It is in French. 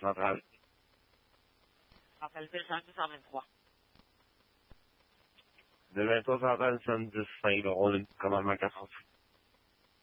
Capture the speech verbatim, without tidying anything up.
centrale. Centrale ville, cent deux cent vingt-trois. De vingt-trois centrale, soixante-dix cinq, là, on a une commandement quatre cents.